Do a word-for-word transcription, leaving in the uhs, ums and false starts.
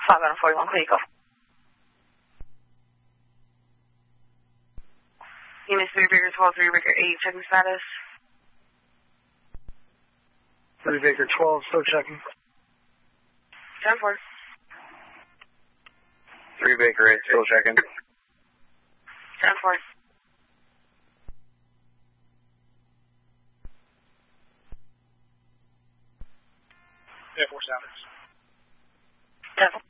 five out of forty-one, clear, go. Unit three Baker twelve, three Baker eight, checking status. three Baker twelve, still checking. ten four. three Baker eight, still checking. ten four. Yeah, four Sounders. ten four.